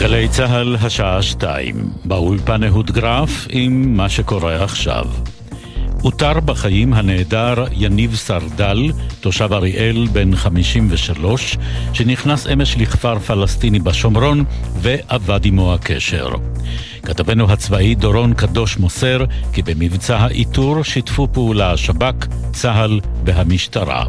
גלי צהל השעה 2, באולפן אהוד גרף עם מה שקורה עכשיו. אותר בחיים הנהדר יניב סרדל, תושב אריאל בן 53, שנכנס אמש לכפר פלסטיני בשומרון ועבד עמו הקשר. כתבנו הצבאי דורון קדוש מוסר כי במבצע האיתור שיתפו פעולה השב"כ, צהל והמשטרה.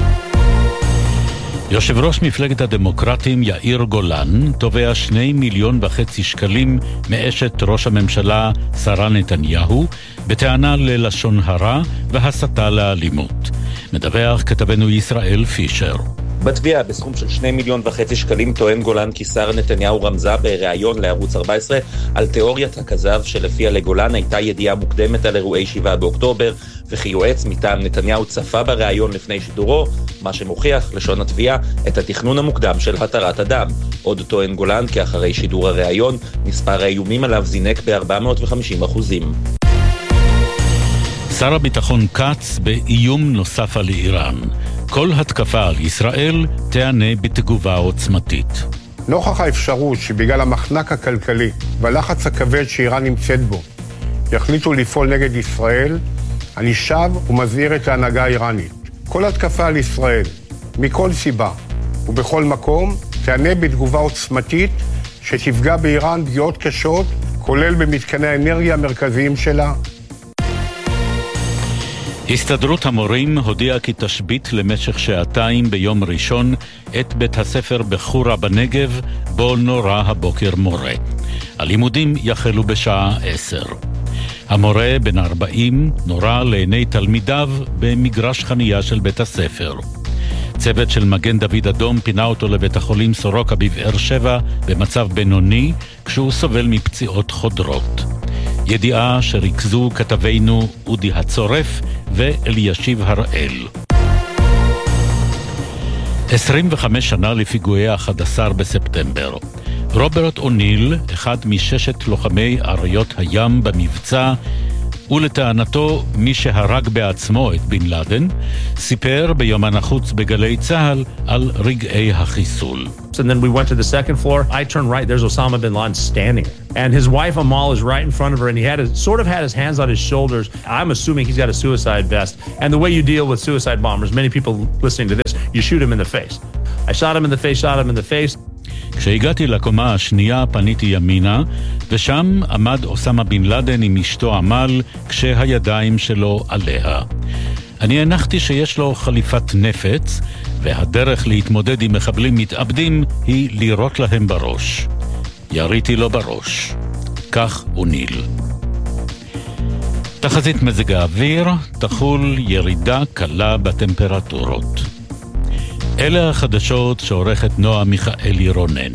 יושב ראש מפלגת הדמוקרטים יאיר גולן תובע 2.5 מיליון שקלים מאשת ראש הממשלה שרה נתניהו בטענה ללשון הרע והסתה לאלימות. מדווח כתבנו ישראל פישר. בתביעה בסכום של 2.5 מיליון שקלים טוען גולן כי שרה נתניהו רמזה בראיון לערוץ 14 על תיאוריית הכזב שלפיה לגולן הייתה ידיעה מוקדמת על אירועי 7 באוקטובר וכי יועץ מטעם נתניהו צפה בראיון לפני שידורו, מה שמוכיח, לשון התביעה, את התכנון המוקדם של התרת אדם. עוד טוען גולן כי אחרי שידור הראיון מספר האיומים עליו זינק ב-450%. שר הביטחון קץ באיום נוסף על איראן. כל התקפה על ישראל תענה בתגובה עוצמתית. נוכח האפשרות שבגלל המחנק הכלכלי והלחץ הכבד שאיראן נמצאת בו יחליטו לפעול נגד ישראל, אני שב ומזהיר את ההנהגה האיראנית. כל התקפה על ישראל, מכל סיבה ובכל מקום, תענה בתגובה עוצמתית שתפגע באיראן פגיעות קשות, כולל במתקני האנרגיה המרכזיים שלה. הסתדרות המורים הודיעה כי תשבית למשך 2 שעות ביום ראשון את בית הספר בחורה בנגב, בו נורה הבוקר מורה. הלימודים יחלו בשעה 10. המורה בן 40 נורה לעיני תלמידיו במגרש חנייה של בית הספר. צוות של מגן דוד אדום פינה אותו לבית החולים סורוקה בבאר שבע במצב בינוני כשהוא סובל מפציעות חודרות. ידיעה שריכזו כתבינו אודי הצורף ואלישיב הראל. 25 שנה לפיגועי 11 בספטמבר. רוברט אוניל, אחד מששת לוחמי אריות הים במבצע, ולטענתו מי שהרג בעצמו את בן לאדן, סיפר ביומן החוץ בגלי צהל על רגעי החיסול. And then we went to the second floor. I turned right. There's Osama bin Laden standing. And his wife Amal is right in front of her. And he had his hands on his shoulders. I'm assuming he's got a suicide vest. And the way you deal with suicide bombers, many people listening to this, you shoot him in the face. I shot him in the face. כשהגעתי לקומה השנייה פניתי ימינה, ושם עמד אוסמה בן לאדן עם אשתו עמל כשהידיים שלו עליה. אני הנחתי שיש לו חליפת נפץ, והדרך להתמודד עם מחבלים מתאבדים היא לירות להם בראש. יריתי לו בראש. כך אוניל. תחזית מזג האוויר, תחול ירידה קלה בטמפרטורות. אלה החדשות שעורכת נועה מיכאלי רונן.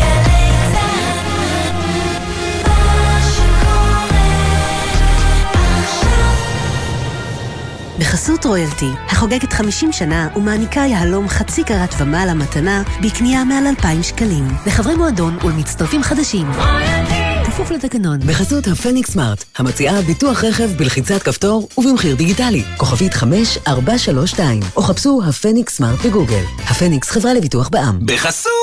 בחסות רויאלטי, החוגגת 50 שנה ומעניקה יהלום חצי קרת ומעלה מתנה בקנייה מעל 2,000 שקלים. לחברי מועדון ולמצטרפים חדשים. כפוף לתקנון. בחסות הפניקס סמארט, המציעה ביטוח רכב בלחיצת כפתור ובמחיר דיגיטלי. כוכבית 5432, או חפשו הפניקס סמארט בגוגל. הפניקס חברה לביטוח בע"מ. בחסות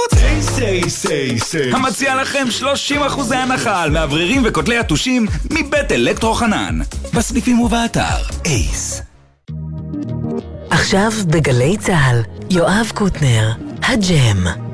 המציע לכם 30% הנחה על מאווררים וכותלי התושים מבית אלקטרו חנן. בסניפים ובאתר אייס. עכשיו בגלי צהל, יואב קוטנר, הג'ם.